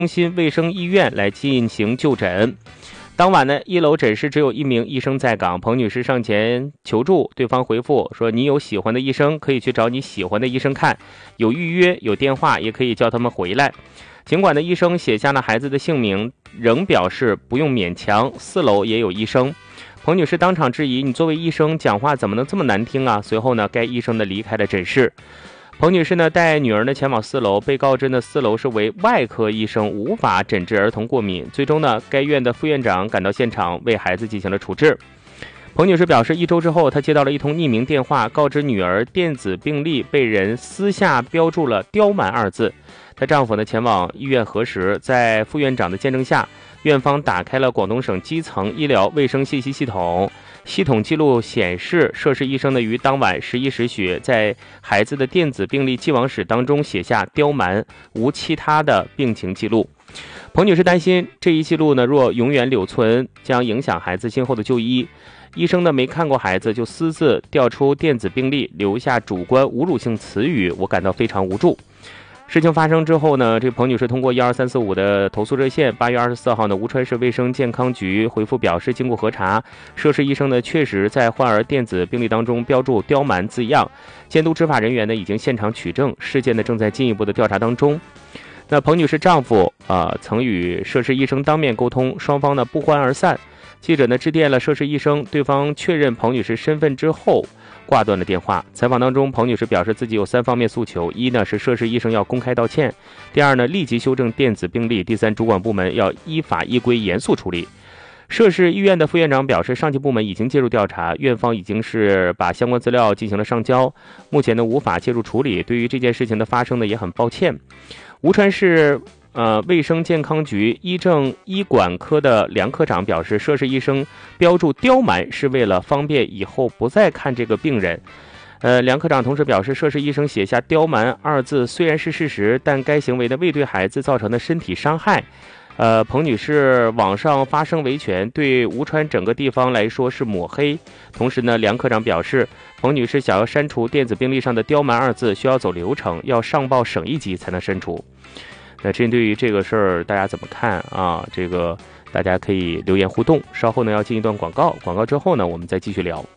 中心卫生医院来进行就诊。当晚呢，1楼诊室只有1名医生在岗，彭女士上前求助，对方回复说：“你有喜欢的医生，可以去找你喜欢的医生看，有预约，有电话，也可以叫他们回来。”尽管呢，医生写下了孩子的姓名，仍表示不用勉强，4楼也有医生。彭女士当场质疑：“你作为医生，讲话怎么能这么难听啊？”随后呢，该医生呢离开了诊室。彭女士呢带女儿呢前往4楼，被告知呢4楼是为外科医生，无法诊治儿童过敏。最终呢，该院的副院长赶到现场，为孩子进行了处置。彭女士表示，1周之后，她接到了一通匿名电话，告知女儿电子病历被人私下标注了刁蛮2字。她丈夫呢前往医院核实，在副院长的见证下，院方打开了广东省基层医疗卫生信息系统。系统记录显示，涉事医生呢于当晚11时许，在孩子的电子病历记往史当中写下刁蛮，无其他的病情记录。彭女士担心这一记录呢若永远留存，将影响孩子今后的就医。医生呢没看过孩子就私自调出电子病历，留下主观侮辱性词语，我感到非常无助。事情发生之后呢，这彭女士通过12345的投诉热线，8月24号呢，吴川市卫生健康局回复表示，经过核查，涉事医生呢确实在患儿电子病历当中标注刁蛮字样，监督执法人员呢已经现场取证，事件呢正在进一步的调查当中。那彭女士丈夫曾与涉事医生当面沟通，双方呢不欢而散。记者呢致电了涉事医生，对方确认彭女士身份之后挂断了电话。采访当中，彭女士表示自己有3方面诉求：一呢是涉事医生要公开道歉；第二呢立即修正电子病历；第三，主管部门要依法依规严肃处理。涉事医院的副院长表示，上级部门已经介入调查，院方已经是把相关资料进行了上交，目前呢无法介入处理。对于这件事情的发生呢也很抱歉。吴川市卫生健康局医政医管科的梁科长表示，涉事医生标注刁蛮是为了方便以后不再看这个病人。梁科长同时表示，涉事医生写下刁蛮2字虽然是事实，但该行为呢未对孩子造成的身体伤害。彭女士网上发声维权，对吴川整个地方来说是抹黑。同时呢，梁科长表示，彭女士想要删除电子病历上的刁蛮2字，需要走流程，要上报省一级才能删除。那针对于这个事儿，大家怎么看啊？这个大家可以留言互动。稍后呢要进一段广告，广告之后呢我们再继续聊。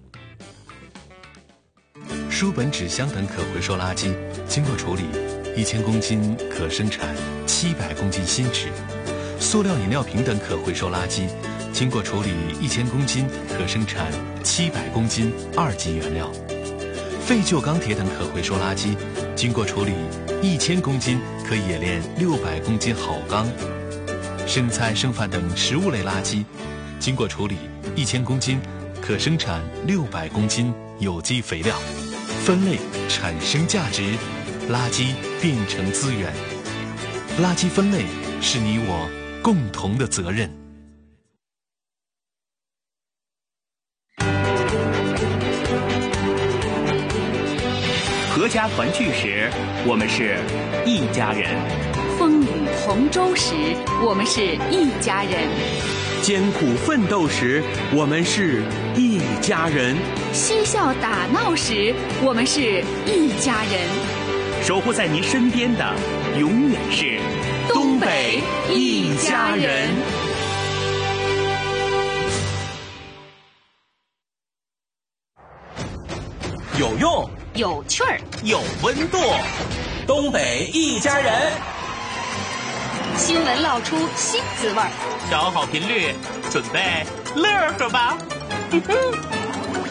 书本、纸箱等可回收垃圾经过处理，1000公斤可生产700公斤新纸；塑料饮料瓶等可回收垃圾经过处理1000公斤可生产700公斤2级原料；废旧钢铁等可回收垃圾经过处理1000公斤可冶炼600公斤好钢；剩菜剩饭等食物类垃圾经过处理1000公斤可生产600公斤有机肥料。分类产生价值，垃圾变成资源。垃圾分类是你我共同的责任。 阖家团聚时，我们是一家人； 风雨同舟时，我们是一家人； 艰苦奋斗时，我们是一家人； 嬉笑打闹时，我们是一家人。 守护在您身边的，永远是东北一家人。有用， 有趣儿， 有温度，东北一家人。 新闻闹出新滋味儿， 找好频率，准备乐呵吧。